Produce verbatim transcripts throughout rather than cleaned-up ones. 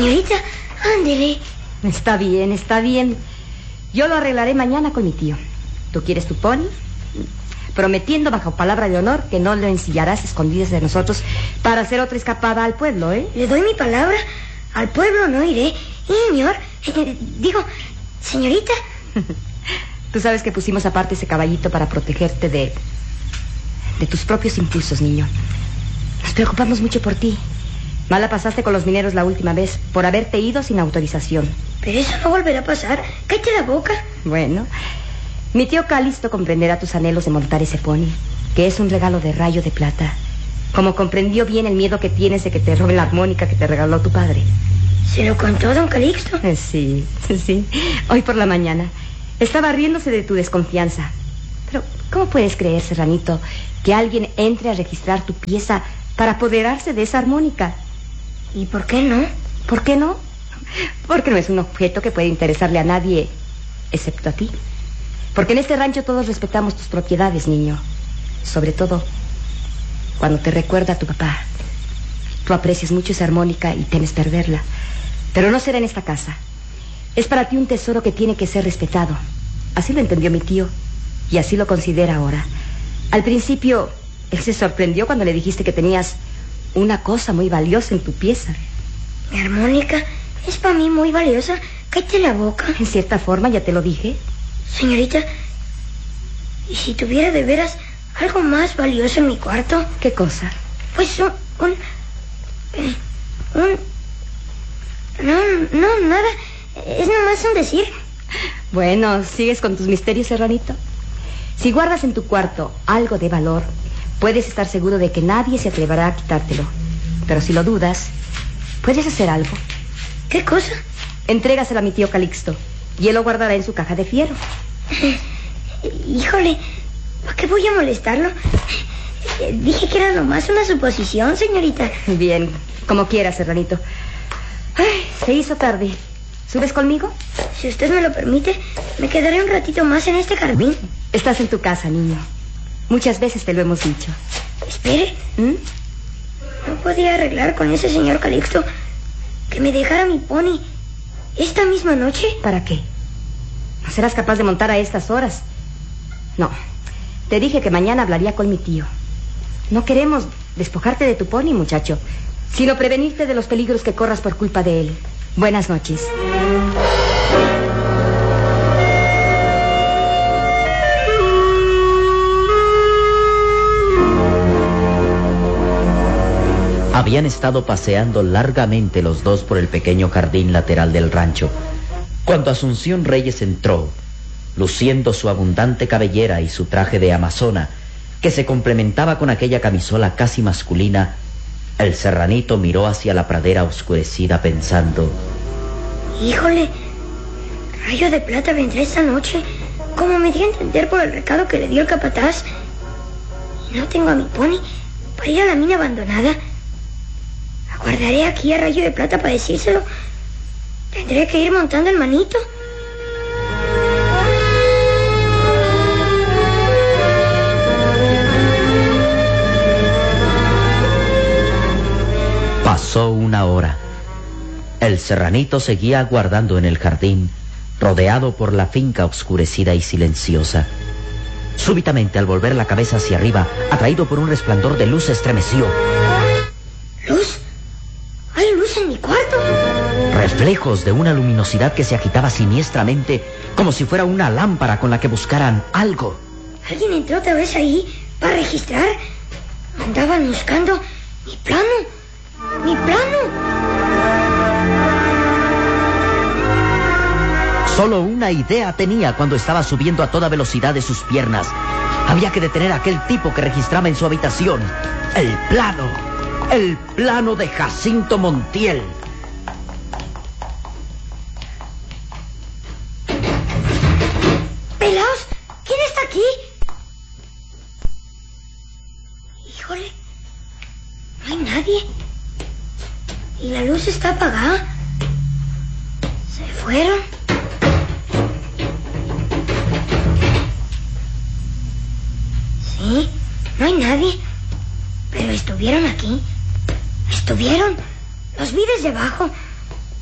Señorita, ándele. Está bien, está bien. Yo lo arreglaré mañana con mi tío. ¿Tú quieres tu pony? Prometiendo bajo palabra de honor que no lo ensillarás escondidas de nosotros para hacer otra escapada al pueblo, ¿eh? Le doy mi palabra. Al pueblo no iré. Señor, eh, digo, señorita. Tú sabes que pusimos aparte ese caballito para protegerte de... de tus propios impulsos, niño. Nos preocupamos mucho por ti. Mala pasaste con los mineros la última vez por haberte ido sin autorización. Pero eso no volverá a pasar. Cállate la boca. Bueno, mi tío Calixto comprenderá tus anhelos de montar ese pony, que es un regalo de rayo de plata. Como comprendió bien el miedo que tienes de que te roben la armónica que te regaló tu padre. ¿Se lo contó don Calixto? Sí, sí. Hoy por la mañana estaba riéndose de tu desconfianza. Pero, ¿cómo puedes creer, Serranito, que alguien entre a registrar tu pieza para apoderarse de esa armónica? ¿Y por qué no? ¿Por qué no? Porque no es un objeto que puede interesarle a nadie, excepto a ti. Porque en este rancho todos respetamos tus propiedades, niño. Sobre todo cuando te recuerda a tu papá. Tú aprecias mucho esa armónica y temes perderla. Pero no será en esta casa. Es para ti un tesoro que tiene que ser respetado. Así lo entendió mi tío, y así lo considera ahora. Al principio, él se sorprendió cuando le dijiste que tenías una cosa muy valiosa en tu pieza. Mi armónica es para mí muy valiosa. Cállate la boca. En cierta forma, ya te lo dije. Señorita, ¿y si tuviera de veras algo más valioso en mi cuarto? ¿Qué cosa? Pues un... un... eh, un... No, no, nada. Es nomás un decir. Bueno, ¿sigues con tus misterios, Serranito? Si guardas en tu cuarto algo de valor, puedes estar seguro de que nadie se atreverá a quitártelo. Pero si lo dudas, puedes hacer algo. ¿Qué cosa? Entrégaselo a mi tío Calixto y él lo guardará en su caja de fierro. Híjole, ¿para qué voy a molestarlo? Dije que era nomás una suposición, señorita. Bien, como quieras, Serranito. Ay, se hizo tarde. ¿Subes conmigo? Si usted me lo permite, me quedaré un ratito más en este jardín. Estás en tu casa, niño. Muchas veces te lo hemos dicho. Espere. ¿Mm? ¿No podía arreglar con ese señor Calixto que me dejara mi pony esta misma noche? ¿Para qué? ¿No serás capaz de montar a estas horas? No. Te dije que mañana hablaría con mi tío. No queremos despojarte de tu pony, muchacho, sino prevenirte de los peligros que corras por culpa de él. Buenas noches. Habían estado paseando largamente los dos por el pequeño jardín lateral del rancho, cuando Asunción Reyes entró, luciendo su abundante cabellera y su traje de amazona, que se complementaba con aquella camisola casi masculina. El Serranito miró hacia la pradera oscurecida pensando: Híjole, Rayo de Plata vendrá esta noche, como me dio a entender por el recado que le dio el capataz. Y no tengo a mi pony para ir a la mina abandonada. Aguardaré aquí a Rayo de Plata para decírselo. Tendré que ir montando el manito. Pasó una hora. El Serranito seguía aguardando en el jardín, rodeado por la finca oscurecida y silenciosa. Súbitamente, al volver la cabeza hacia arriba, atraído por un resplandor de luz, se estremeció. ¿Luz? ¿Hay luz en mi cuarto? Reflejos de una luminosidad que se agitaba siniestramente, como si fuera una lámpara con la que buscaran algo. ¿Alguien entró otra vez ahí para registrar? Andaban buscando mi plano. ¡Mi plano! Solo una idea tenía cuando estaba subiendo a toda velocidad de sus piernas. Había que detener a aquel tipo que registraba en su habitación. El plano. El plano de Jacinto Montiel. ¡Pelaos! ¿Quién está aquí? Híjole, no hay nadie. Y la luz está apagada. ¿Se fueron? Sí, no hay nadie. Pero estuvieron aquí. Estuvieron. Los vi desde abajo.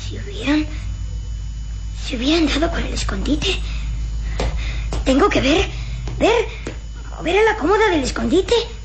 Si hubieran... Si hubieran dado con el escondite. Tengo que ver... Ver... Ver a la cómoda del escondite.